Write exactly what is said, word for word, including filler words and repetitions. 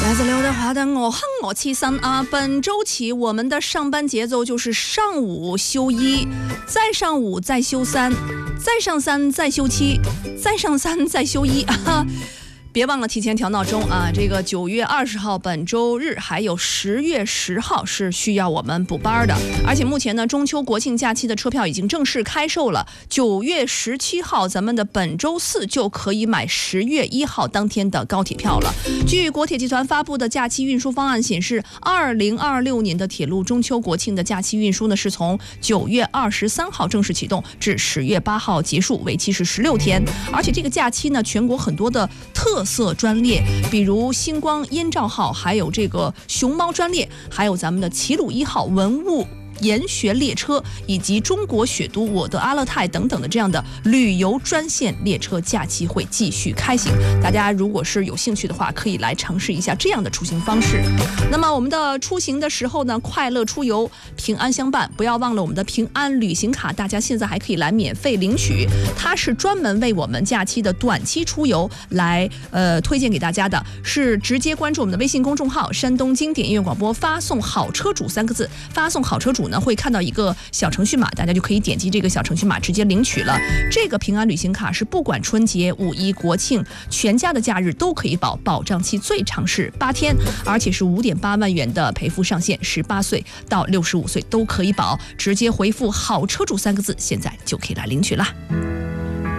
来自刘德华的我恨我七三啊，本周起我们的上班节奏就是上午休一，再上午再休三，再上三再休七，再上三再休一啊。别忘了提前调闹钟啊！这个九月二十号本周日还有十月十号是需要我们补班的，而且目前呢，中秋国庆假期的车票已经正式开售了。九月十七号，咱们的本周四就可以买十月一号当天的高铁票了。据国铁集团发布的假期运输方案显示，二零二六年的铁路中秋国庆的假期运输呢，是从九月二十三号正式启动，至十月八号结束，为期是十六天。而且这个假期呢，全国很多的特特色专列，比如星光燕赵号，还有这个熊猫专列，还有咱们的齐鲁一号文物研学列车，以及中国雪都我的阿勒泰等等的这样的旅游专线列车，假期会继续开行。大家如果是有兴趣的话，可以来尝试一下这样的出行方式。那么我们的出行的时候呢，快乐出游，平安相伴，不要忘了我们的平安旅行卡，大家现在还可以来免费领取，它是专门为我们假期的短期出游来呃推荐给大家的，是直接关注我们的微信公众号山东经典音乐广播，发送好车主三个字，发送好车主呢会看到一个小程序码，大家就可以点击这个小程序码直接领取了。这个平安旅行卡是不管春节、五一、国庆全家的假日都可以保，保障期最长是八天，而且是五点八万元的赔付上限，十八岁到六十五岁都可以保。直接回复好车主三个字，现在就可以来领取了。